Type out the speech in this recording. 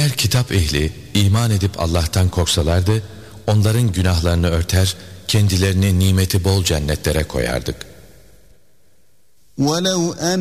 Eğer kitap ehli iman edip Allah'tan korksalardı, onların günahlarını örter, kendilerini nimeti bol cennetlere koyardık. وَلَوْ